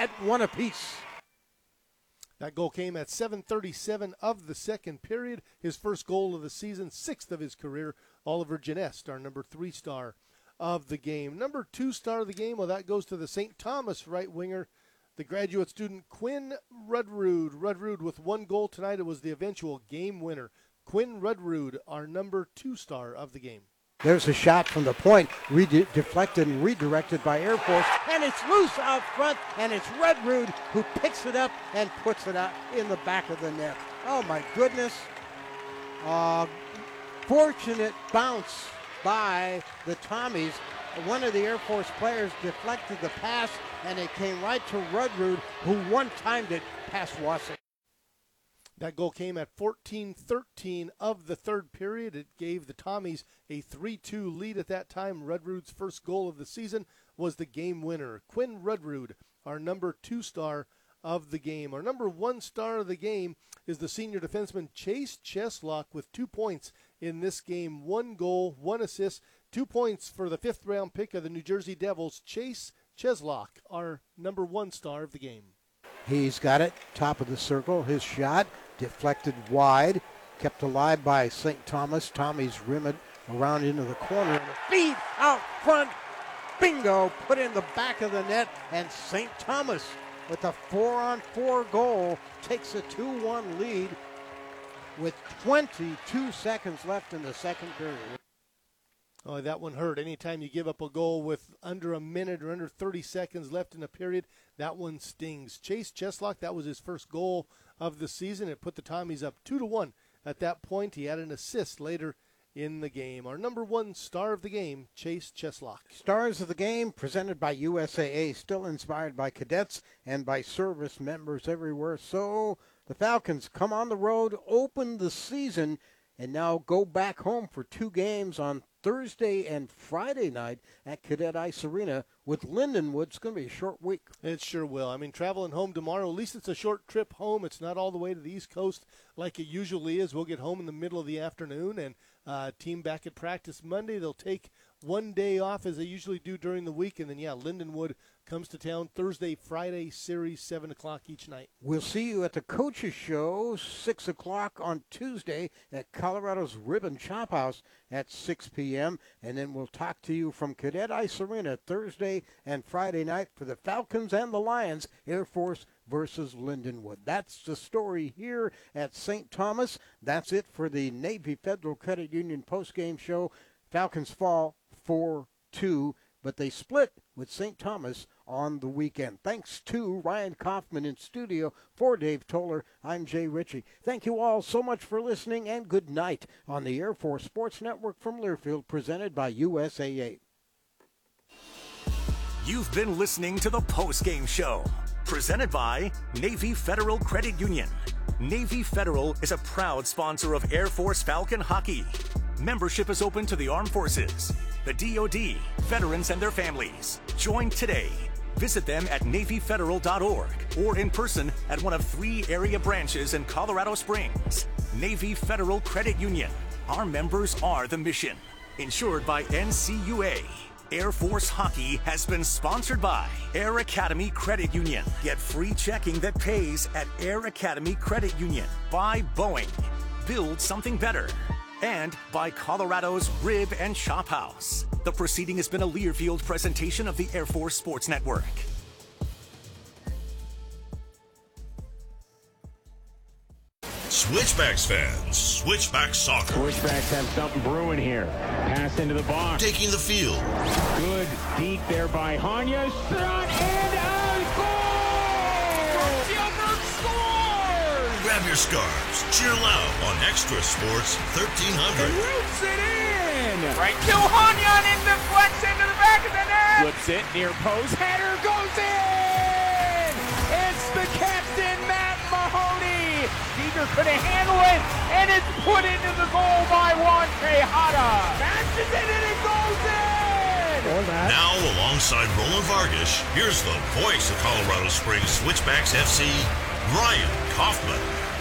at one apiece. That goal came at 7:37 of the second period. His first goal of the season, 6th of his career. Oliver Genest, our number 3 star of the game. Number 2 star of the game, well, that goes to the St. Thomas right winger, the graduate student Quinn Rudrud. Rudrud with 1 goal tonight. It was the eventual game winner. Quinn Rudrud, our number 2 star of the game. There's a shot from the point, deflected and redirected by Air Force, and it's loose out front, and it's Rudrud who picks it up and puts it out in the back of the net. Oh, my goodness. Fortunate bounce by the Tommies. One of the Air Force players deflected the pass, and it came right to Rudrud, who one-timed it past Wasik. That goal came at 14:13 of the third period. It gave the Tommies a 3-2 lead at that time. Rudrud's first goal of the season was the game winner. Quinn Rudrud, our number 2 star of the game. Our number 1 star of the game is the senior defenseman Chase Cheslock with 2 points in this game. 1 goal, 1 assist, 2 points for the 5th-round pick of the New Jersey Devils. Chase Cheslock, our number 1 star of the game. He's got it, top of the circle. His shot deflected wide, kept alive by St. Thomas. Tommy's rim it around into the corner. And a feed out front. Bingo, put in the back of the net. And St. Thomas, with a 4-on-4 goal, takes a 2-1 lead with 22 seconds left in the second period. Oh, that one hurt. Anytime you give up a goal with under a minute or under 30 seconds left in a period, that one stings. Chase Cheslock, that was his first goal of the season. It put the Tommies up 2-1 at that point. He had an assist later in the game. Our number 1 star of the game, Chase Cheslock. Stars of the game presented by USAA, still inspired by cadets and by service members everywhere. So the Falcons come on the road, open the season, and now go back home for 2 games on Thursday and Friday night at Cadet Ice Arena with Lindenwood. It's going to be a short week. It sure will. I mean, traveling home tomorrow, at least it's a short trip home. It's not all the way to the East Coast like it usually is. We'll get home in the middle of the afternoon, and team back at practice Monday. They'll take 1 day off as they usually do during the week, and then, Lindenwood comes to town Thursday, Friday series, 7 o'clock each night. We'll see you at the Coaches Show, 6 o'clock on Tuesday at Colorado's Ribbon Chop House at 6 p.m., and then we'll talk to you from Cadet Ice Arena Thursday and Friday night for the Falcons and the Lions, Air Force versus Lindenwood. That's the story here at St. Thomas. That's it for the Navy Federal Credit Union postgame show. Falcons fall 4-2, but they split with St. Thomas on the weekend. Thanks to Ryan Kaufman in studio. For Dave Toller, I'm Jay Ritchie. Thank you all so much for listening, and good night on the Air Force Sports Network from Learfield, presented by USAA. You've been listening to the postgame show, presented by Navy Federal Credit Union. Navy Federal is a proud sponsor of Air Force Falcon hockey. Membership is open to the Armed Forces, the DoD, veterans and their families. Join today. Visit them at NavyFederal.org or in person at one of 3 area branches in Colorado Springs. Navy Federal Credit Union. Our members are the mission. Insured by NCUA. Air Force Hockey has been sponsored by Air Academy Credit Union. Get free checking that pays at Air Academy Credit Union. By Boeing. Build something better. And by Colorado's Rib and Chop House. The proceeding has been a Learfield presentation of the Air Force Sports Network. Switchbacks fans, Switchback Soccer. Switchbacks have something brewing here. Pass into the box. Taking the field. Good deep there by Hanya. Shot and a goal! Gilbert scores! Grab your scarves. Cheer loud on Extra Sports 1300. And roots it in! Right to Hanya and deflects into the back of the net! Flips it near post. Header goes in! It's the captain, Matt Mahoney! Seeger couldn't handle it, and it's put into the goal by Juan Tejada. Matches it, and it goes in! Now, alongside Roland Vargas, here's the voice of Colorado Springs Switchbacks FC, Ryan Kaufman.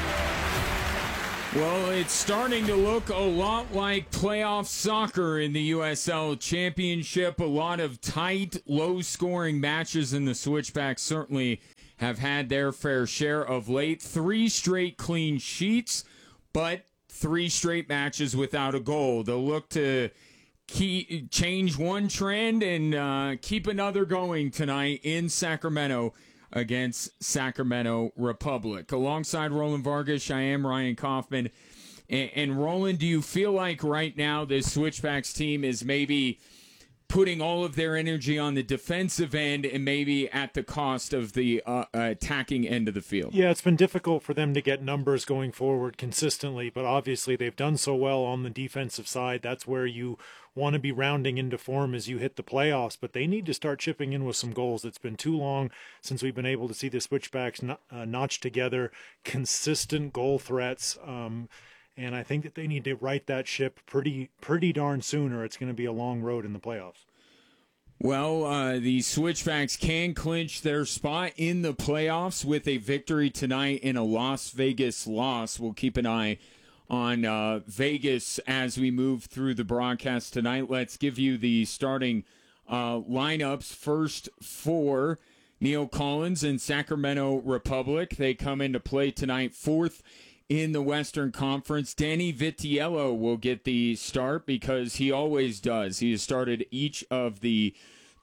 Well, it's starting to look a lot like playoff soccer in the USL Championship. A lot of tight, low-scoring matches in the Switchbacks certainly have had their fair share of late. 3 straight clean sheets, but 3 straight matches without a goal. They'll look to change one trend and keep another going tonight in Sacramento against Sacramento Republic. Alongside Roland Vargas, I am Ryan Kaufman. And Roland, do you feel like right now this Switchbacks team is maybe putting all of their energy on the defensive end and maybe at the cost of the attacking end of the field? Yeah, it's been difficult for them to get numbers going forward consistently, but obviously they've done so well on the defensive side. That's where you want to be rounding into form as you hit the playoffs, but they need to start chipping in with some goals. It's been too long since we've been able to see the Switchbacks notch together consistent goal threats. And I think that they need to right that ship pretty darn soon, or it's going to be a long road in the playoffs. Well, the Switchbacks can clinch their spot in the playoffs with a victory tonight in a Las Vegas loss. We'll keep an eye on Vegas as we move through the broadcast tonight. Let's give you the starting lineups. First for Neil Collins and Sacramento Republic. They come into play tonight, 4th in the Western Conference. Danny Vitiello will get the start because he always does. He has started each of the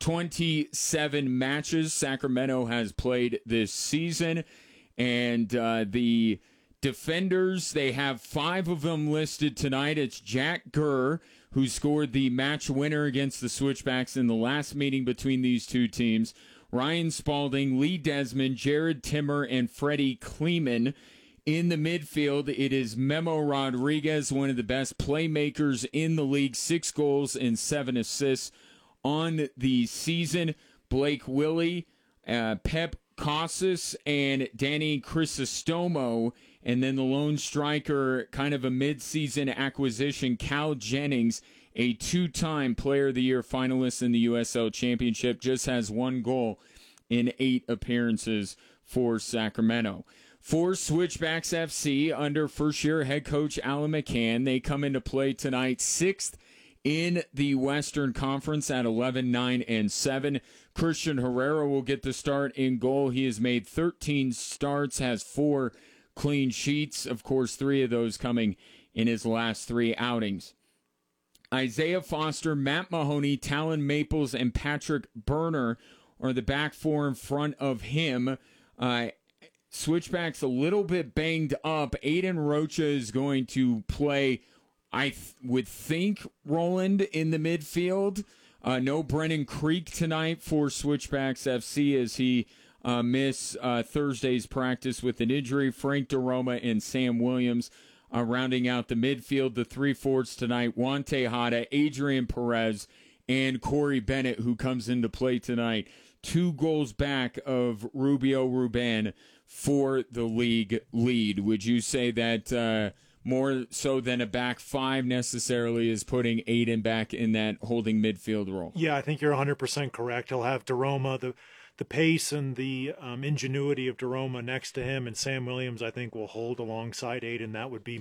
27 matches Sacramento has played this season. And the defenders, they have 5 of them listed tonight. It's Jack Gurr, who scored the match winner against the Switchbacks in the last meeting between these two teams. Ryan Spalding, Lee Desmond, Jared Timmer, and Freddie Kleeman. In the midfield, it is Memo Rodriguez, one of the best playmakers in the league, 6 goals and 7 assists on the season. Blake Willie, Pep Casas, and Danny Crisostomo. And then the lone striker, kind of a mid-season acquisition, Cal Jennings, a 2-time Player of the Year finalist in the USL Championship, just has 1 goal in 8 appearances for Sacramento. For Switchbacks FC, under first-year head coach Alan McCann, they come into play tonight 6th in the Western Conference at 11-9-7. Christian Herrera will get the start in goal. He has made 13 starts, has 4 clean sheets. Of course, 3 of those coming in his last 3 outings. Isaiah Foster, Matt Mahoney, Talon Maples, and Patrick Berner are the back 4 in front of him. Switchbacks a little bit banged up. Aiden Rocha is going to play, I would think, Roland in the midfield. No Brennan Creek tonight for Switchbacks FC as he missed Thursday's practice with an injury. Frank DeRoma and Sam Williams rounding out the midfield. The 3 forwards tonight, Juan Tejada, Adrian Perez, and Corey Bennett, who comes into play tonight. 2 goals back of Rubio Ruben for the league lead. Would you say that more so than a back 5 necessarily is putting Aiden back in that holding midfield role? Yeah, I think you're 100% correct. He'll have DeRoma, the pace and the ingenuity of DeRoma next to him, and Sam Williams, I think, will hold alongside Aiden. That would be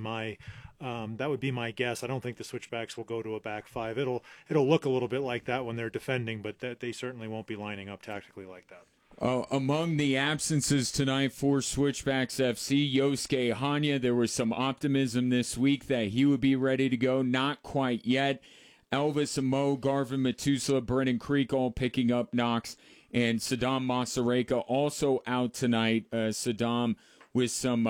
my guess. I don't think the Switchbacks will go to a back 5. It'll look a little bit like that when they're defending, but they certainly won't be lining up tactically like that. Among the absences tonight for Switchbacks FC, Yosuke Hanya, there was some optimism this week that he would be ready to go. Not quite yet. Elvis Amo, Garvin Matusla, Brennan Creek all picking up knocks. And Saddam Masareka also out tonight. Saddam with some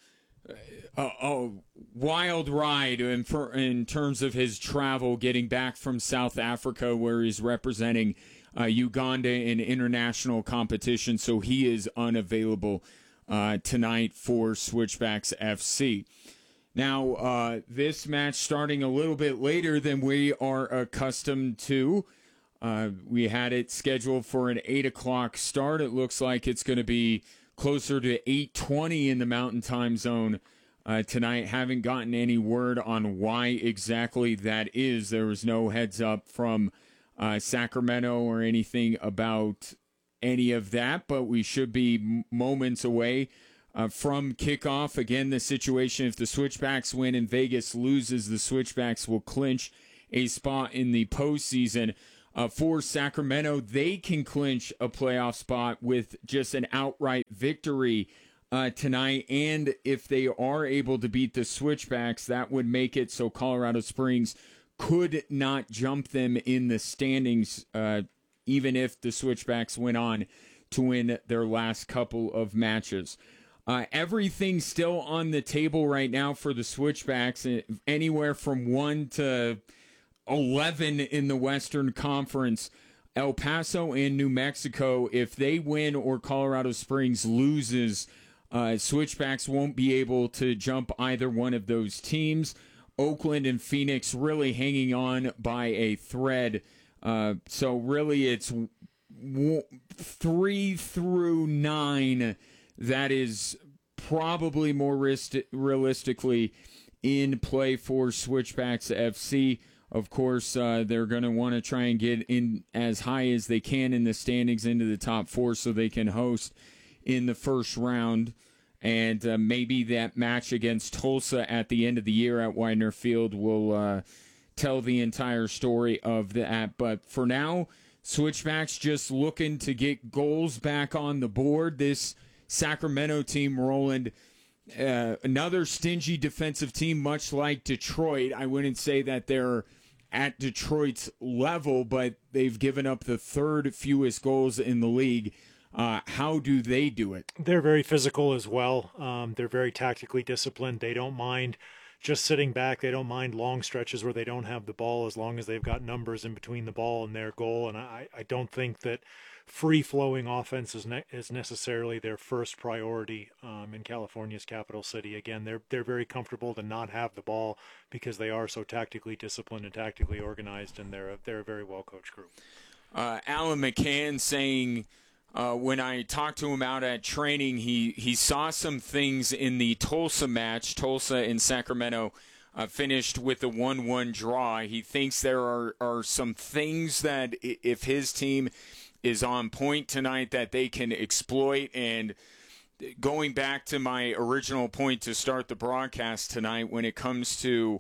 wild ride in terms of his travel, getting back from South Africa where he's representing Uganda in international competition, so he is unavailable tonight for Switchbacks FC. Now, this match starting a little bit later than we are accustomed to. We had it scheduled for an 8 o'clock start. It looks like it's going to be closer to 8:20 in the Mountain Time Zone tonight. Haven't gotten any word on why exactly that is. There was no heads up from Sacramento or anything about any of that, but we should be moments away from kickoff. Again, the situation, if the Switchbacks win and Vegas loses, the Switchbacks will clinch a spot in the postseason. For Sacramento, they can clinch a playoff spot with just an outright victory tonight, and if they are able to beat the Switchbacks, that would make it so Colorado Springs could not jump them in the standings, even if the Switchbacks went on to win their last couple of matches. Everything's still on the table right now for the Switchbacks, anywhere from 1 to 11 in the Western Conference. El Paso and New Mexico, if they win or Colorado Springs loses, Switchbacks won't be able to jump either one of those teams. Oakland and Phoenix really hanging on by a thread. So really it's 3 through 9 that is probably more realistically in play for Switchbacks FC. Of course, they're going to want to try and get in as high as they can in the standings into the top 4 so they can host in the first round. And maybe that match against Tulsa at the end of the year at Widener Field will tell the entire story of that. But for now, Switchbacks just looking to get goals back on the board. This Sacramento team, Roland, another stingy defensive team, much like Detroit. I wouldn't say that they're at Detroit's level, but they've given up the 3rd fewest goals in the league. How do they do it? They're very physical as well. They're very tactically disciplined. They don't mind just sitting back. They don't mind long stretches where they don't have the ball as long as they've got numbers in between the ball and their goal. And I don't think that free-flowing offense is necessarily their first priority in California's capital city. Again, they're very comfortable to not have the ball because they are so tactically disciplined and tactically organized, and they're a very well-coached group. Alan McCann saying when I talked to him out at training, he saw some things in the Tulsa match. Tulsa and Sacramento finished with a 1-1 draw. He thinks there are some things that if his team is on point tonight that they can exploit. And going back to my original point to start the broadcast tonight, when it comes to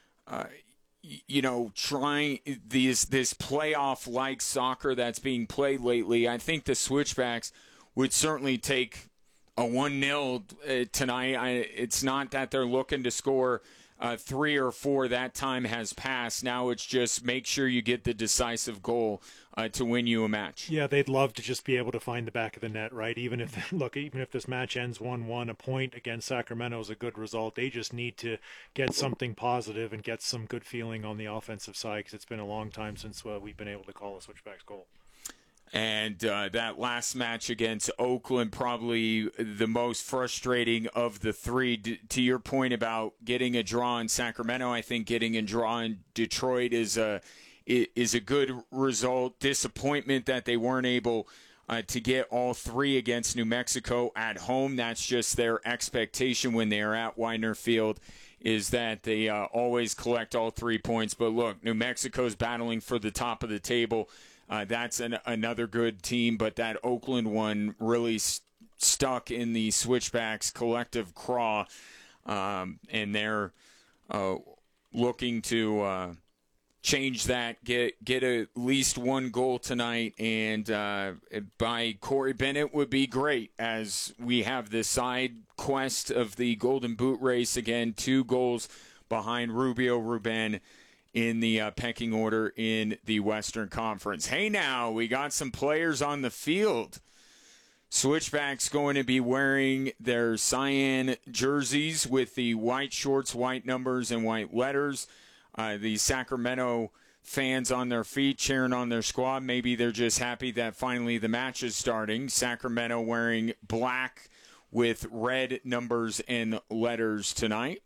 trying this playoff-like soccer that's being played lately, I think the Switchbacks would certainly take a 1-0 tonight. It's not that they're looking to score 3 or 4. That time has passed. Now it's just make sure you get the decisive goal to win you a match. Yeah, they'd love to just be able to find the back of the net, right? Even if this match ends 1-1, a point against Sacramento is a good result. They just need to get something positive and get some good feeling on the offensive side because it's been a long time since we've been able to call a Switchbacks goal. And that last match against Oakland, probably the most frustrating of the 3. To your point about getting a draw in Sacramento, I think getting a draw in Detroit is a good result. Disappointment that they weren't able to get all 3 against New Mexico at home. That's just their expectation when they are at Widener Field, is that they always collect all 3 points. But look, New Mexico's battling for the top of the table. That's another good team, but that Oakland one really stuck in the Switchbacks' collective craw, and they're looking to change that, get at least 1 goal tonight, and by Corey Bennett would be great, as we have the side quest of the Golden Boot race again, 2 goals behind Rubio Ruben in the pecking order in the Western Conference. Hey, now, we got some players on the field. Switchbacks going to be wearing their cyan jerseys with the white shorts, white numbers, and white letters. The Sacramento fans on their feet cheering on their squad. Maybe they're just happy that finally the match is starting. Sacramento wearing black with red numbers and letters tonight.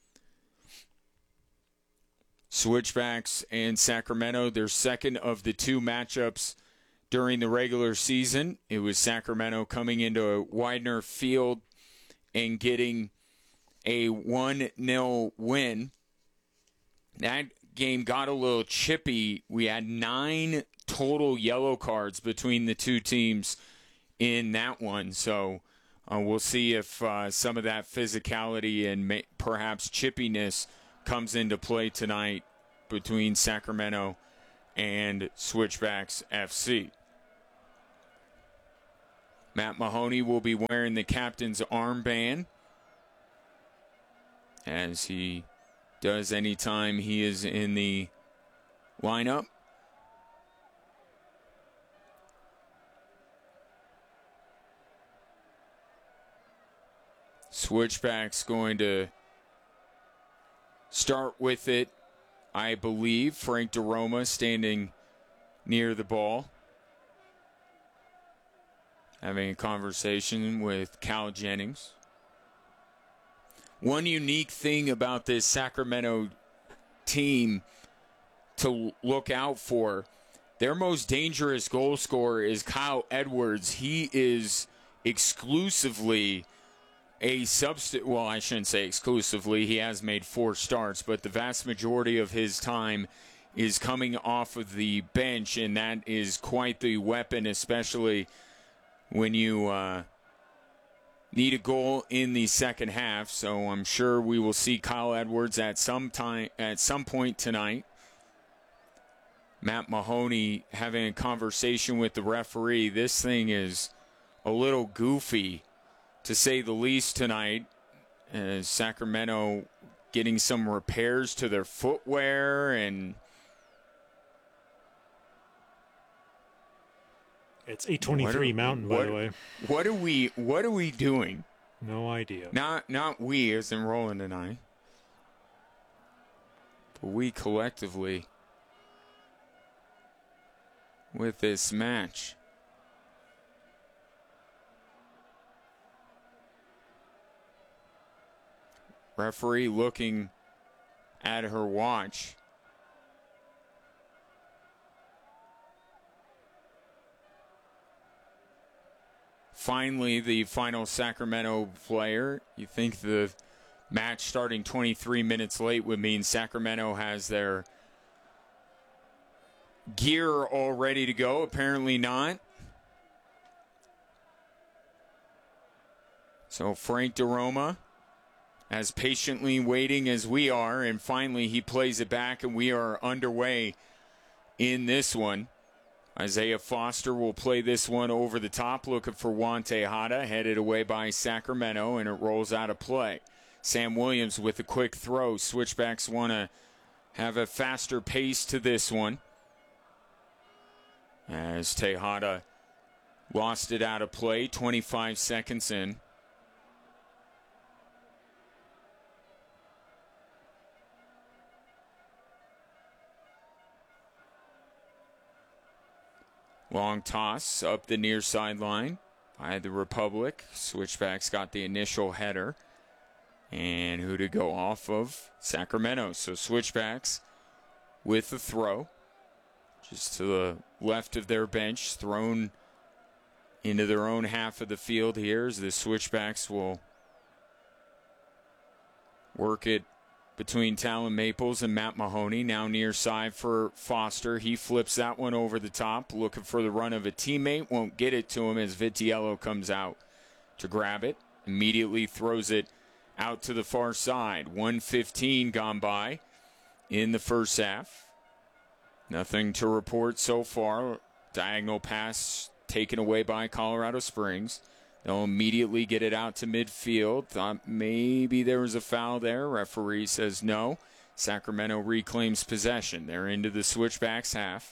Switchbacks and Sacramento, their second of the 2 matchups during the regular season. It was Sacramento coming into Widener Field and getting a 1-0 win. That game got a little chippy. We had 9 total yellow cards between the 2 teams in that one. So we'll see if some of that physicality and perhaps chippiness comes into play tonight between Sacramento and Switchbacks FC. Matt Mahoney will be wearing the captain's armband, as he does anytime he is in the lineup. Switchbacks going to start with it, I believe. Frank DeRoma standing near the ball, having a conversation with Cal Jennings. One unique thing about this Sacramento team to look out for, their most dangerous goal scorer is Kyle Edwards. He is exclusively a substitute. Well, I shouldn't say exclusively. He has made 4 starts, but the vast majority of his time is coming off of the bench, and that is quite the weapon, especially when you need a goal in the second half. So I'm sure we will see Kyle Edwards at some point tonight. Matt Mahoney having a conversation with the referee. This thing is a little goofy, to say the least, tonight. Sacramento getting some repairs to their footwear, and it's 8:23 Mountain, by the way. What are we doing? No idea. Not we as in Roland and I, but we collectively with this match. Referee looking at her watch. Finally, the final Sacramento player. You think the match starting 23 minutes late would mean Sacramento has their gear all ready to go. Apparently not. So Frank DeRoma, as patiently waiting as we are, and finally he plays it back, and we are underway in this one. Isaiah Foster will play this one over the top, looking for Juan Tejada, headed away by Sacramento, and it rolls out of play. Sam Williams with a quick throw. Switchbacks want to have a faster pace to this one, as Tejada lost it out of play, 25 seconds in. Long toss up the near sideline by the Republic. Switchbacks got the initial header. And who to go off of? Sacramento. So Switchbacks with the throw. Just to the left of their bench. Thrown into their own half of the field here, as the Switchbacks will work it between Talon Maples and Matt Mahoney. Now near side for Foster. He flips that one over the top, looking for the run of a teammate. Won't get it to him as Vitiello comes out to grab it. Immediately throws it out to the far side. 1:15 gone by in the first half. Nothing to report so far. Diagonal pass taken away by Colorado Springs. They'll immediately get it out to midfield. Thought maybe there was a foul there. Referee says no. Sacramento reclaims possession. They're into the Switchbacks half.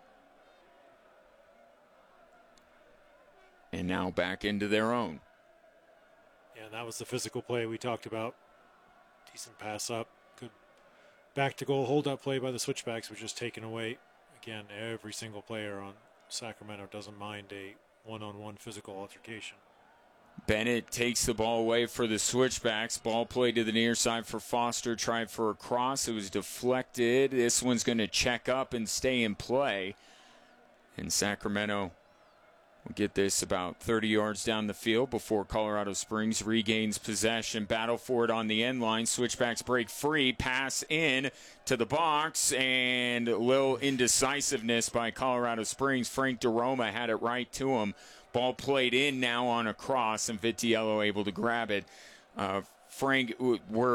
And now back into their own. Yeah, that was the physical play we talked about. Decent pass up. Good back-to-goal hold-up play by the Switchbacks, which is taken away. Again, every single player on Sacramento doesn't mind a one-on-one physical altercation. Bennett takes the ball away for the Switchbacks. Ball played to the near side for Foster. Tried for a cross. It was deflected. This one's going to check up and stay in play. And Sacramento will get this about 30 yards down the field before Colorado Springs regains possession. Battle for it on the end line. Switchbacks break free. Pass in to the box. And a little indecisiveness by Colorado Springs. Frank DeRoma had it right to him. Ball played in now on a cross, and Vitiello able to grab it. Frank,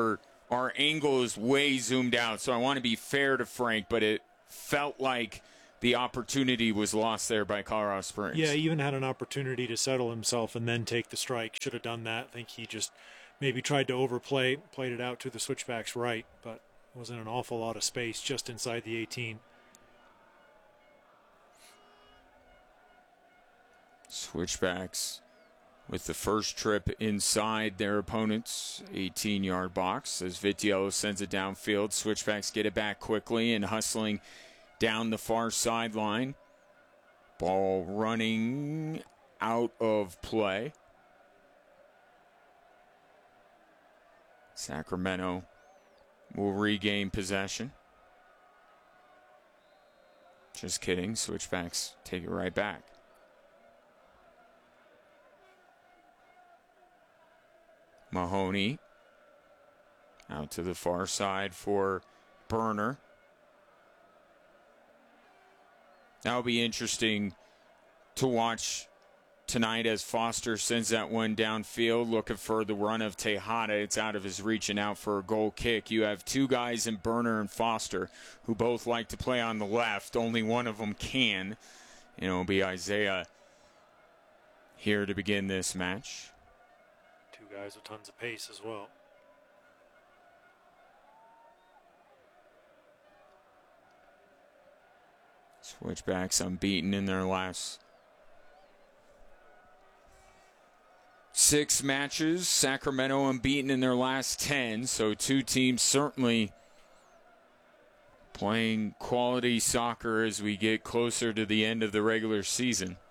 our angle is way zoomed out, so I want to be fair to Frank, but it felt like the opportunity was lost there by Colorado Springs. Yeah, he even had an opportunity to settle himself and then take the strike. Should have done that. I think he just maybe tried to overplay, played it out to the Switchbacks right, but wasn't an awful lot of space just inside the 18. Switchbacks with the first trip inside their opponent's 18-yard box as Vitiello sends it downfield. Switchbacks get it back quickly and hustling down the far sideline. Ball running out of play. Sacramento will regain possession. Just kidding. Switchbacks take it right back. Mahoney out to the far side for Burner. That'll be interesting to watch tonight as Foster sends that one downfield, looking for the run of Tejada. It's out of his reach and out for a goal kick. You have two guys in Burner and Foster who both like to play on the left. Only one of them can. And it'll be Isaiah here to begin this match. Two guys with tons of pace as well. Switchbacks unbeaten in their last 6 matches. Sacramento unbeaten in their last 10. So two teams certainly playing quality soccer as we get closer to the end of the regular season.